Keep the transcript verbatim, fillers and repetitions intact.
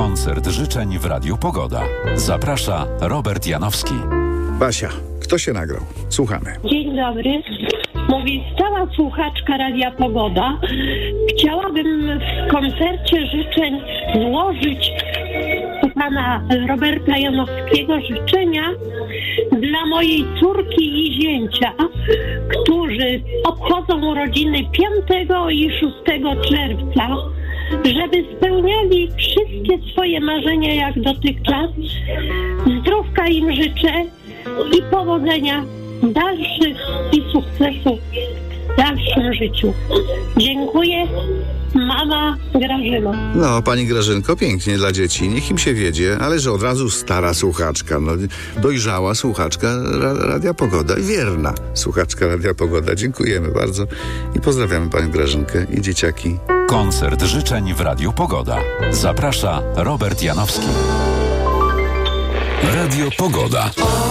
Koncert życzeń w Radiu Pogoda. Zaprasza Robert Janowski. Basia, kto się nagrał? Słuchamy. Dzień dobry. Mówi stała słuchaczka Radia Pogoda. Chciałabym w koncercie życzeń złożyć u pana Roberta Janowskiego życzenia dla mojej córki i zięcia, którzy obchodzą urodziny piątego i szóstego czerwca, żeby spełniali wszystkie swoje marzenia jak dotychczas. Zdrówka im życzę i powodzenia dalszych i sukcesów w dalszym życiu. Dziękuję. Mama Grażyna. No, pani Grażynko, pięknie dla dzieci. Niech im się wiedzie, ale że od razu stara słuchaczka, no, dojrzała słuchaczka ra- Radia Pogoda i wierna słuchaczka Radia Pogoda. Dziękujemy bardzo i pozdrawiamy panią Grażynkę i dzieciaki. Koncert życzeń w Radiu Pogoda. Zaprasza Robert Janowski. Radio Pogoda.